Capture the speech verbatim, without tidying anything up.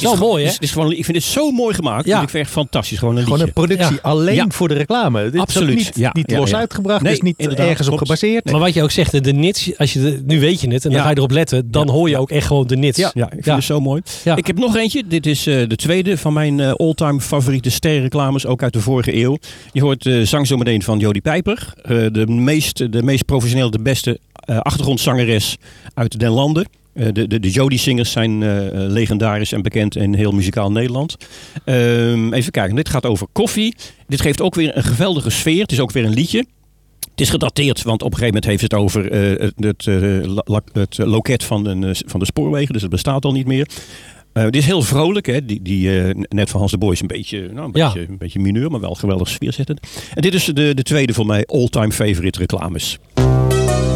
is wel mooi, hè? Het is, het is gewoon, ik vind het zo mooi gemaakt. Ja. Ik vind het echt fantastisch. Gewoon een Gewoon liedje. een productie Ja. alleen Ja. voor de reclame. Dit Absoluut. is ook niet, Ja, niet ja, los ja. uitgebracht. Nee, dus niet inderdaad, ergens op klopt. gebaseerd. Maar wat je ook zegt, de, de nits, als je de, nu weet je het en dan Ja. ga je erop letten, dan Ja. hoor je ook echt gewoon de nits. Ja, ja, ik vind Ja. het zo mooi. Ja. Ik heb nog eentje. Dit is uh, de tweede van mijn uh, all-time favoriete sterrenreclames. Ook uit de vorige eeuw. Je hoort uh, zang zo meteen van Jodie Pijper. Uh, de, meest, de meest professionele, de beste uh, achtergrondzangeres uit den landen. Uh, de, de, de Jodie-zingers zijn uh, legendarisch en bekend in heel muzikaal Nederland. Um, even kijken, dit gaat over koffie. Dit geeft ook weer een geweldige sfeer. Het is ook weer een liedje. Het is gedateerd, want op een gegeven moment heeft het over uh, het, het, uh, la, het loket van de, uh, van de spoorwegen. Dus het bestaat al niet meer. Uh, het is heel vrolijk, hè? Die, die, uh, net van Hans de Boy is een beetje, nou, een, Ja. beetje, een beetje mineur, maar wel geweldig sfeerzettend. En dit is de, de tweede voor mij all-time favorite reclames.